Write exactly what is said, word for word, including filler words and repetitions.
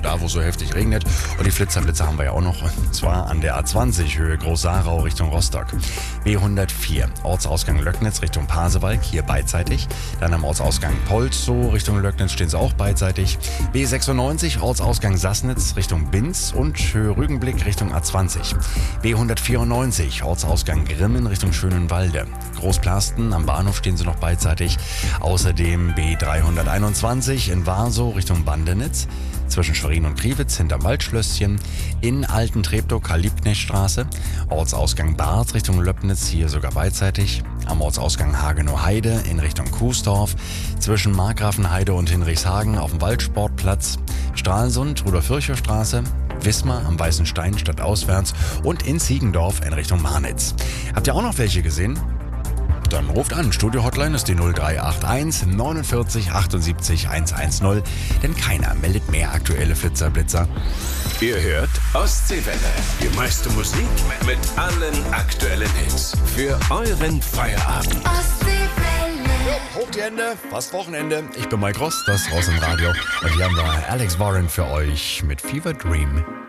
da, wo es so heftig regnet. Und die Flitzerblitzer haben wir ja auch noch, und zwar an der A zwanzig, Höhe Groß-Sarau Richtung Rostock. B hundertvier, Ortsausgang Löcknitz Richtung Pasewalk, hier beidseitig. Dann am Ortsausgang Polzow Richtung Löcknitz stehen sie auch beidseitig. B sechsundneunzig, Ortsausgang Sassnitz Richtung Binz und Höhe Rügenblick Richtung A zwanzig. B hundertvierundneunzig, Ortsausgang Grimmen Richtung Schönenwalde. Großplasten, am Bahnhof stehen sie noch beidseitig. Außerdem B dreihunderteinundzwanzig in Warsow Richtung Bandenitz. Zwischen Schwerin und Priewitz hinterm Waldschlösschen. In Alten-Treptow Karl-Liebknecht-Straße. Ortsausgang Barth Richtung Löppnitz, hier sogar beidseitig. Am Ortsausgang Hagenow-Heide in Richtung Kuesdorf. Zwischen Markgrafenheide und Hinrichshagen auf dem Waldsportplatz. Stralsund, Rudolf-Virchow-Straße. Wismar am Weißen Stein stadtauswärts und in Ziegendorf in Richtung Marnitz. Habt ihr auch noch welche gesehen? Dann ruft an. Studio-Hotline ist die null drei acht eins neunundvierzig achtundsiebzig hundertzehn, denn keiner meldet mehr aktuelle Flitzerblitzer. Ihr hört Ostseewelle. Die meiste Musik mit allen aktuellen Hits. Für euren Feierabend. Ostseewelle. Hoch die Hände, fast Wochenende. Ich bin Mike Ross, das ist raus im Radio. Und hier haben wir Alex Warren für euch mit Fever Dream.